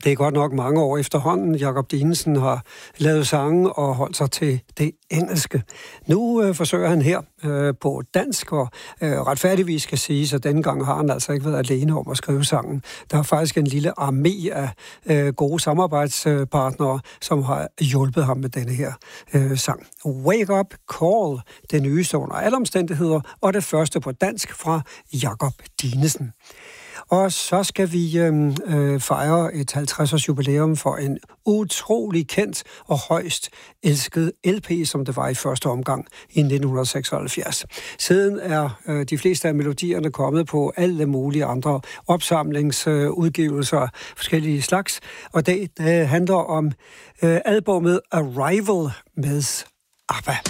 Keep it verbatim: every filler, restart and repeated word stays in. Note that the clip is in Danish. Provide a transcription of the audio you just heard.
Det er godt nok mange år efterhånden. Jakob Dinesen har lavet sange og holdt sig til det engelske. Nu øh, forsøger han her øh, på dansk, og øh, retfærdigvis skal sige, så denne gang har han altså ikke været alene om at skrive sangen. Der er faktisk en lille armé af øh, gode samarbejdspartnere, som har hjulpet ham med denne her øh, sang. Wake Up Call, det nyeste under alle omstændigheder, og det første på dansk fra Jakob Dinesen. Og så skal vi øh, fejre et halvtreds-års jubilæum for en utrolig kendt og højst elsket L P, som det var i første omgang i nitten seksoghalvfjerds. Siden er øh, de fleste af melodierne kommet på alle mulige andre opsamlingsudgivelser af forskellige slags, og det, det handler om øh, albumet Arrival med ABBA.